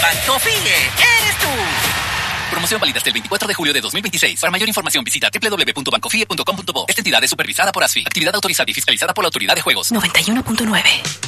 Bancofie, eres tú. Promoción válida hasta el 24 de julio de 2026. Para mayor información visita www.bancofie.com.bo. Esta entidad es supervisada por ASFI. Actividad autorizada y fiscalizada por la Autoridad de Juegos. 91.9